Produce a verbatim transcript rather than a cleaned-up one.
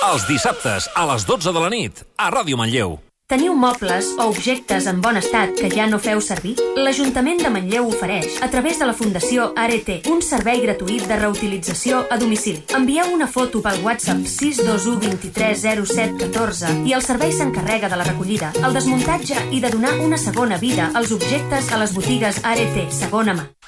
Els dissabtes, a les dotze de la nit, a Ràdio Manlleu. Teniu mobles o objectes en bon estat que ja no feu servir? L'Ajuntament de Manlleu ofereix, a través de la Fundació Arete, un servei gratuït de reutilització a domicili. Envieu una foto pel WhatsApp sis dos u dos tres zero set un quatre i el servei s'encarrega de la recollida, el desmuntatge i de donar una segona vida als objectes a les botigues Arete, segona mà.